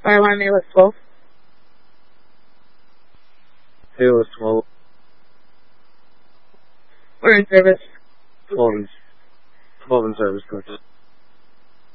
Fire alarm ALS 12. ALS 12. We're in service. 12 in service, coach.